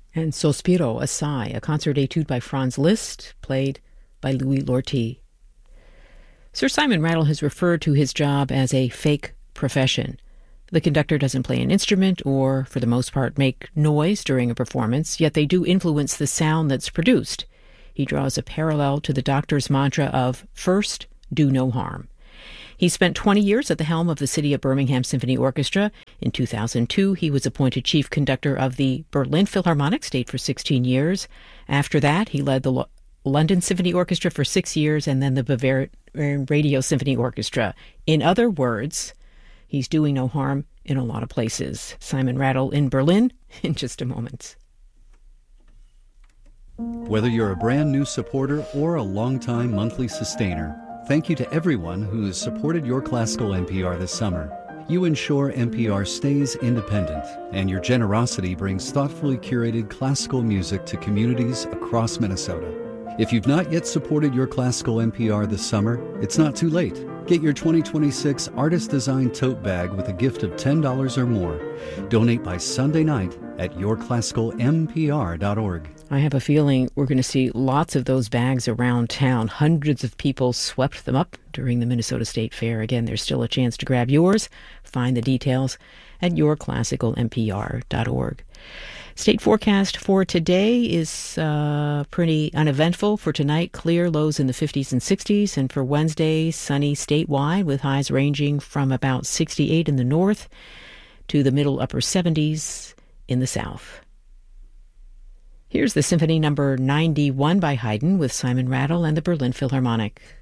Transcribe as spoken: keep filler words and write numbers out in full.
And Sospiro, a Sigh, a concert etude by Franz Liszt, played by Louis Lortie. Sir Simon Rattle has referred to his job as a fake profession. The conductor doesn't play an instrument or, for the most part, make noise during a performance, yet they do influence the sound that's produced. He draws a parallel to the doctor's mantra of, first, do no harm. He spent twenty years at the helm of the City of Birmingham Symphony Orchestra. In two thousand two, he was appointed chief conductor of the Berlin Philharmonic, stayed for sixteen years. After that, he led the Lo- London Symphony Orchestra for six years and then the Bavarian Radio Symphony Orchestra. In other words, he's doing no harm in a lot of places. Simon Rattle in Berlin in just a moment. Whether you're a brand new supporter or a longtime monthly sustainer, thank you to everyone who has supported Your Classical N P R this summer. You ensure N P R stays independent, and your generosity brings thoughtfully curated classical music to communities across Minnesota. If you've not yet supported Your Classical N P R this summer, it's not too late. Get your twenty twenty-six Artist Design Tote Bag with a gift of ten dollars or more. Donate by Sunday night at your classical m p r dot org. I have a feeling we're going to see lots of those bags around town. Hundreds of people swept them up during the Minnesota State Fair. Again, there's still a chance to grab yours. Find the details at your classical m p r dot org. State forecast for today is uh, pretty uneventful. For tonight, clear, lows in the fifties and sixties. And for Wednesday, sunny statewide with highs ranging from about sixty-eight in the north to the middle upper seventies in the south. Here's the Symphony number ninety-one by Haydn with Simon Rattle and the Berlin Philharmonic.